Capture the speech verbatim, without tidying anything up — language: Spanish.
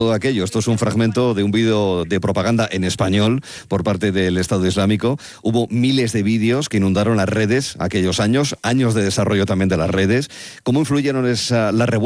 Todo aquello. Esto es un fragmento de un vídeo de propaganda en español por parte del Estado Islámico. Hubo miles de vídeos que inundaron las redes aquellos años, años de desarrollo también de las redes. ¿Cómo influyeron esa, las revueltas